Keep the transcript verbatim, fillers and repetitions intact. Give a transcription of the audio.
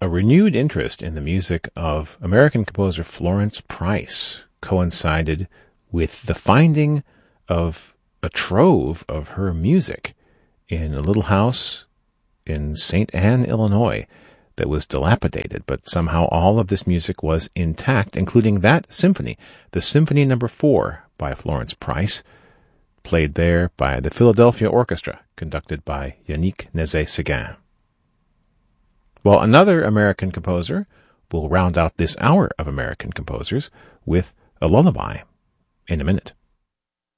A renewed interest in the music of American composer Florence Price coincided with the finding of a trove of her music in a little house in Saint Anne, Illinois, that was dilapidated, but somehow all of this music was intact, including that symphony, the Symphony Number Four by Florence Price, played there by the Philadelphia Orchestra, conducted by Yannick Nézet-Séguin. Well, another American composer will round out this hour of American composers with a lullaby in a minute.